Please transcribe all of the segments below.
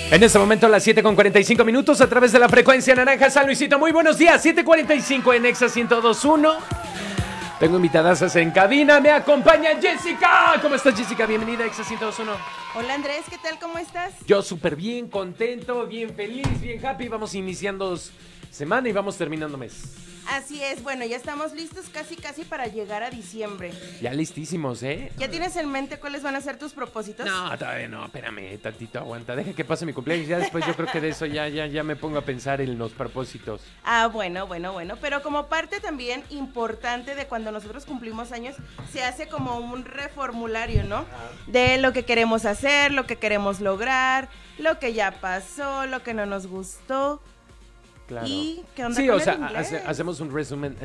En este momento las 7:45 a través de la frecuencia naranja San Luisito. Muy buenos días, 7:45 en Exa 102.1. Tengo invitadasas en cabina, me acompaña Jessica. ¿Cómo estás, Jessica? Bienvenida a Exa 102.1. Hola Andrés, ¿qué tal? ¿Cómo estás? Yo súper bien, contento, bien feliz, bien happy. Vamos iniciando semana y vamos terminando mes. Así es, bueno, ya estamos listos casi para llegar a diciembre. Ya listísimos, ¿eh? ¿Ya tienes en mente cuáles van a ser tus propósitos? No, todavía no, espérame, tantito, aguanta. Deja que pase mi cumpleaños, ya después yo creo que de eso ya me pongo a pensar en los propósitos. Ah, bueno, pero como parte también importante de cuando nosotros cumplimos años, se hace como un reformulario, ¿no? De lo que queremos hacer, lo que queremos lograr, lo que ya pasó, lo que no nos gustó. Claro. ¿Y qué onda sí, con o sea, el inglés? hacemos un resumen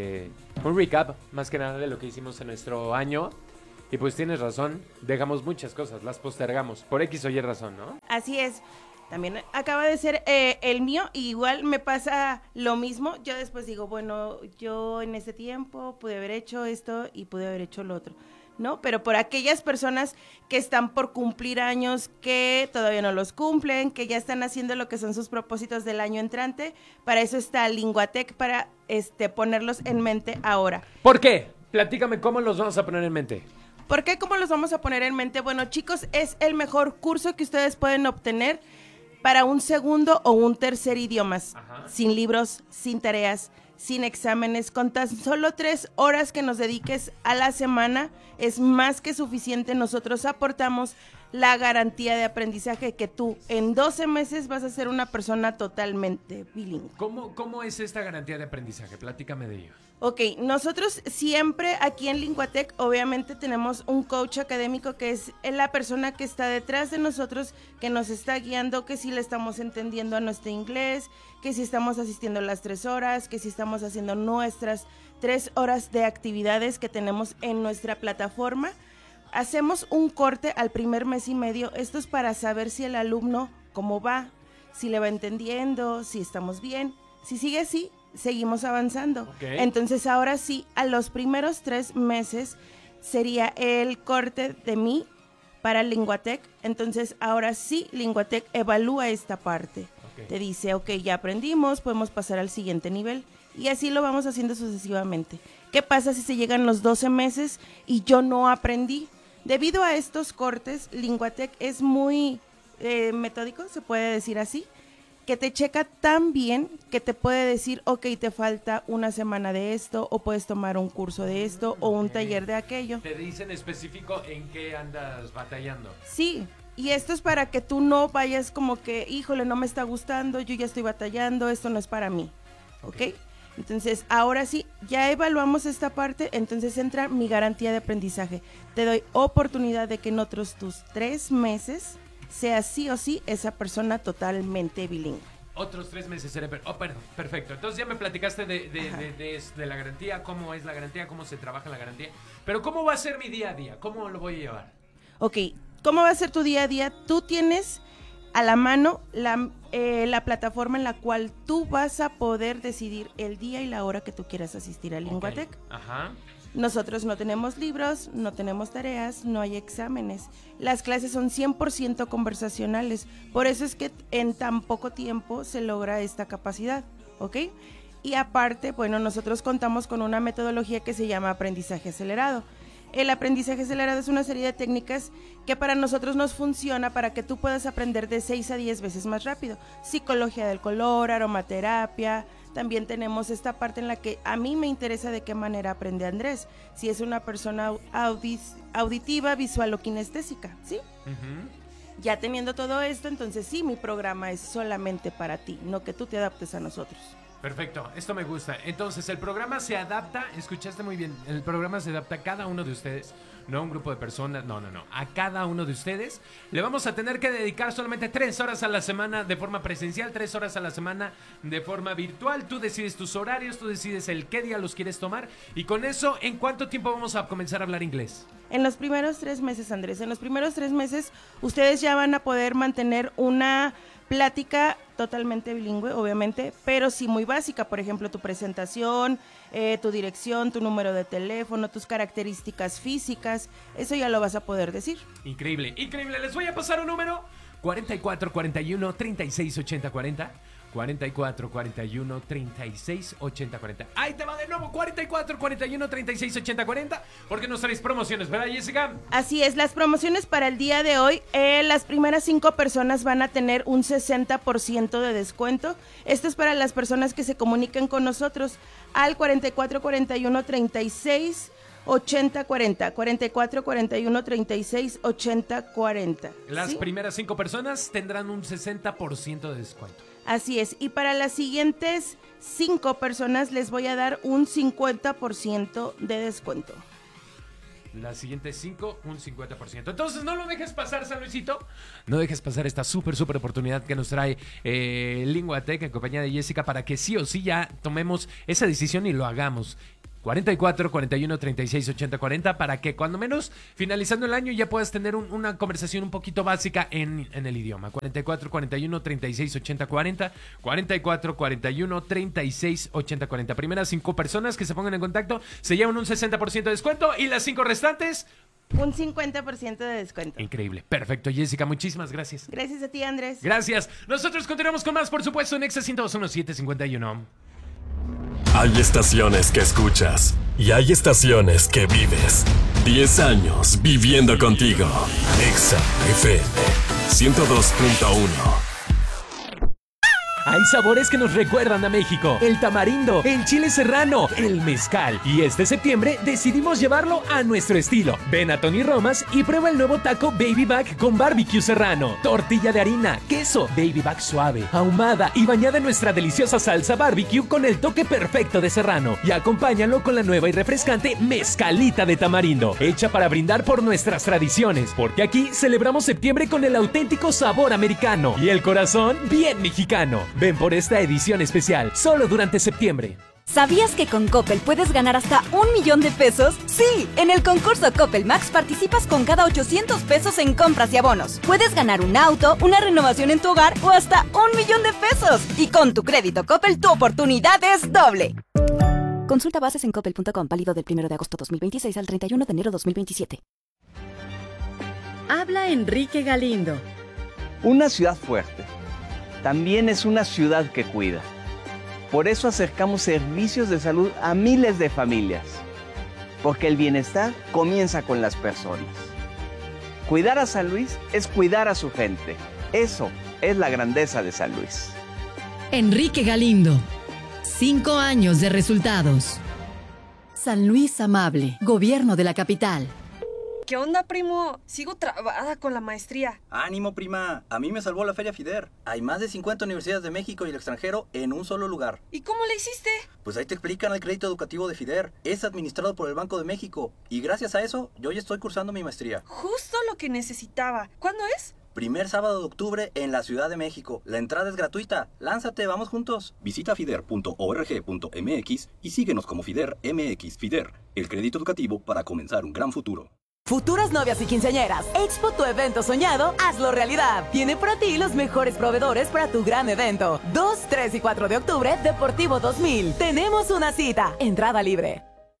un recap, más que nada de lo que hicimos en nuestro año. Y pues tienes razón, dejamos muchas cosas, las postergamos, por X o Y razón, ¿no? Así es. También acaba de ser el mío, y igual me pasa lo mismo. Yo después digo, bueno, yo en ese tiempo pude haber hecho esto y pude haber hecho lo otro, ¿no? Pero por aquellas personas que están por cumplir años, que todavía no los cumplen, que ya están haciendo lo que son sus propósitos del año entrante, para eso está Linguatec, para ponerlos en mente ahora. ¿Por qué? Platícame cómo los vamos a poner en mente. ¿Por qué? ¿Cómo los vamos a poner en mente? Bueno, chicos, es el mejor curso que ustedes pueden obtener para un segundo o un tercer idiomas. Ajá. Sin libros, sin tareas, sin exámenes, con tan solo 3 horas que nos dediques a la semana, es más que suficiente. Nosotros aportamos la garantía de aprendizaje que tú en 12 meses vas a ser una persona totalmente bilingüe. ¿Cómo es esta garantía de aprendizaje? Platícame de ello. Ok, nosotros siempre aquí en Linguatec obviamente tenemos un coach académico que es la persona que está detrás de nosotros, que nos está guiando, que si le estamos entendiendo a nuestro inglés, que si estamos asistiendo las 3 horas, que si estamos haciendo nuestras 3 horas de actividades que tenemos en nuestra plataforma. Hacemos un corte al primer mes y medio. Esto es para saber si el alumno cómo va, si le va entendiendo, si estamos bien. Si sigue así, seguimos avanzando. Okay. Entonces ahora sí, a los primeros 3 meses sería el corte de mí para Linguatec. Entonces ahora sí, Linguatec evalúa esta parte. Okay. Te dice, ok, ya aprendimos, podemos pasar al siguiente nivel. Y así lo vamos haciendo sucesivamente. ¿Qué pasa si se llegan los 12 meses y yo no aprendí? Debido a estos cortes, Linguatec es muy metódico, se puede decir así, que te checa tan bien que te puede decir, ok, te falta una semana de esto, o puedes tomar un curso de esto, o un taller de aquello. ¿Te dicen específico en qué andas batallando? Sí, y esto es para que tú no vayas como que, híjole, no me está gustando, yo ya estoy batallando, esto no es para mí, ¿ok? Entonces, ahora sí, ya evaluamos esta parte, entonces entra mi garantía de aprendizaje. Te doy oportunidad de que en otros tus 3 meses sea sí o sí esa persona totalmente bilingüe. Otros 3 meses seré... perdón, perfecto. Entonces ya me platicaste de la garantía, cómo es la garantía, cómo se trabaja la garantía. Pero ¿cómo va a ser mi día a día? ¿Cómo lo voy a llevar? Ok, ¿cómo va a ser tu día a día? Tú tienes a la mano la plataforma en la cual tú vas a poder decidir el día y la hora que tú quieras asistir a Linguatec. Okay. Ajá. Nosotros no tenemos libros, no tenemos tareas, no hay exámenes. Las clases son 100% conversacionales. Por eso es que en tan poco tiempo se logra esta capacidad, ¿ok? Y aparte, bueno, nosotros contamos con una metodología que se llama aprendizaje acelerado. El aprendizaje acelerado es una serie de técnicas que para nosotros nos funciona para que tú puedas aprender de 6 a 10 veces más rápido. Psicología del color, aromaterapia. También tenemos esta parte en la que a mí me interesa de qué manera aprende Andrés. Si es una persona auditiva, visual o kinestésica, ¿sí? Uh-huh. Ya teniendo todo esto, entonces sí, mi programa es solamente para ti, no que tú te adaptes a nosotros. Perfecto, esto me gusta. Entonces, el programa se adapta, escuchaste muy bien, el programa se adapta a cada uno de ustedes, no a un grupo de personas, no, a cada uno de ustedes. Le vamos a tener que dedicar solamente 3 horas a la semana de forma presencial, 3 horas a la semana de forma virtual. Tú decides tus horarios, tú decides el qué día los quieres tomar. Y con eso, ¿en cuánto tiempo vamos a comenzar a hablar inglés? En los primeros 3 meses, Andrés, en los primeros 3 meses, ustedes ya van a poder mantener una plática totalmente bilingüe, obviamente, pero sí muy básica. Por ejemplo, tu presentación, tu dirección, tu número de teléfono, tus características físicas, eso ya lo vas a poder decir. Increíble, increíble. Les voy a pasar un número 44 41 36 80 40. 44 41 36 80 40. Ahí te va de nuevo, 44 41 36 80 40. Porque nos traes promociones, ¿verdad, Jessica? Así es, las promociones para el día de hoy, las primeras 5 personas van a tener un 60% de descuento. Esto es para las personas que se comuniquen con nosotros al 44 41 36 80 40. 44 41 36 80 40. Las ¿sí? primeras 5 personas tendrán un 60% de descuento. Así es, y para las siguientes 5 personas les voy a dar un 50% de descuento. Las siguientes 5, un 50%. Entonces no lo dejes pasar, San Luisito. No dejes pasar esta súper oportunidad que nos trae Linguatec en compañía de Jessica para que sí o sí ya tomemos esa decisión y lo hagamos. 44 41 36 80 40 para que cuando menos finalizando el año ya puedas tener una conversación un poquito básica en el idioma. 44 41 36 80 40. 44 41 36 80 40. Primeras 5 personas que se pongan en contacto se llevan un 60% de descuento y las 5 restantes un 50% de descuento. Increíble. Perfecto, Jessica, muchísimas gracias. Gracias a ti, Andrés. Gracias. Nosotros continuamos con más, por supuesto, en Exa 102.751. Hay estaciones que escuchas y hay estaciones que vives. 10 años viviendo contigo. Exa FM 102.1. Hay sabores que nos recuerdan a México. El tamarindo, el chile serrano, el mezcal. Y este septiembre decidimos llevarlo a nuestro estilo. Ven a Tony Romas y prueba el nuevo taco Baby Back con barbecue serrano. Tortilla de harina, queso, Baby Back suave, ahumada y bañada en nuestra deliciosa salsa barbecue con el toque perfecto de serrano. Y acompáñalo con la nueva y refrescante mezcalita de tamarindo, hecha para brindar por nuestras tradiciones. Porque aquí celebramos septiembre con el auténtico sabor americano y el corazón bien mexicano. Ven por esta edición especial, solo durante septiembre. ¿Sabías que con Coppel puedes ganar hasta 1 millón de pesos? ¡Sí! En el concurso Coppel Max participas con cada 800 pesos en compras y abonos. Puedes ganar un auto, una renovación en tu hogar o hasta 1 millón de pesos. Y con tu crédito Coppel, tu oportunidad es doble. Consulta bases en coppel.com, válido del 1 de agosto 2026 al 31 de enero 2027. Habla Enrique Galindo. Una ciudad fuerte también es una ciudad que cuida. Por eso acercamos servicios de salud a miles de familias. Porque el bienestar comienza con las personas. Cuidar a San Luis es cuidar a su gente. Eso es la grandeza de San Luis. Enrique Galindo. 5 años de resultados. San Luis Amable, Gobierno de la Capital. ¿Qué onda, primo? Sigo trabada con la maestría. ¡Ánimo, prima! A mí me salvó la Feria FIDER. Hay más de 50 universidades de México y el extranjero en un solo lugar. ¿Y cómo le hiciste? Pues ahí te explican el crédito educativo de FIDER. Es administrado por el Banco de México. Y gracias a eso, yo ya estoy cursando mi maestría. Justo lo que necesitaba. ¿Cuándo es? Primer sábado de octubre en la Ciudad de México. La entrada es gratuita. ¡Lánzate, vamos juntos! Visita fider.org.mx y síguenos como FIDER MX. FIDER, el crédito educativo para comenzar un gran futuro. Futuras novias y quinceañeras, Expo tu evento soñado, hazlo realidad. Tiene para ti los mejores proveedores para tu gran evento. 2, 3 y 4 de octubre, Deportivo 2000. Tenemos una cita, entrada libre.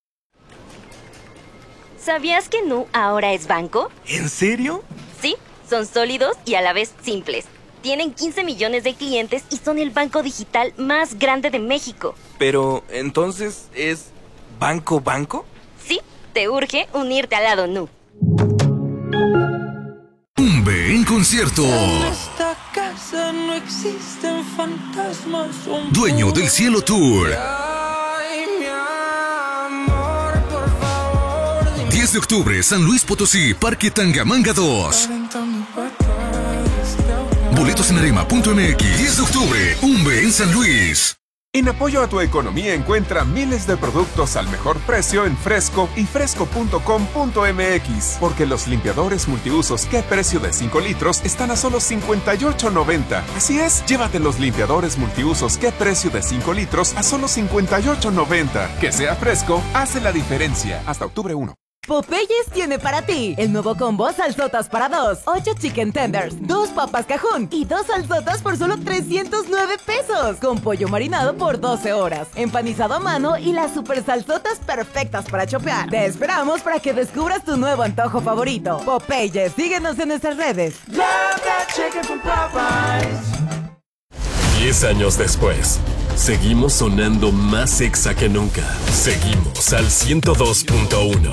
¿Sabías que Nu ahora es banco? ¿En serio? Sí, son sólidos y a la vez simples. Tienen 15 millones de clientes y son el banco digital más grande de México. Pero, ¿entonces es banco? Sí, te urge unirte al lado Nu. Umbe en concierto. En esta casa no existen fantasmas. Dueño del Cielo Tour. Ay, mi amor, por favor. 10 de octubre, San Luis Potosí, Parque Tangamanga 2. Boletos en arema.mx. 10 de octubre, Umbe en San Luis. En apoyo a tu economía encuentra miles de productos al mejor precio en Fresco y fresco.com.mx. Porque los limpiadores multiusos ¿Qué precio de 5 litros? Están a solo $58.90. Así es, llévate los limpiadores multiusos ¿Qué precio de 5 litros? A solo $58.90. Que sea Fresco, hace la diferencia. Hasta octubre 1. Popeyes tiene para ti el nuevo combo salsotas para 2, 8 chicken tenders, 2 papas cajún y 2 salsotas por solo 309 pesos, con pollo marinado por 12 horas, empanizado a mano y las super salsotas perfectas para chopear. Te esperamos para que descubras tu nuevo antojo favorito. Popeyes, síguenos en nuestras redes. Love that chicken from 10 años después, seguimos sonando más exa que nunca. Seguimos al 102.1.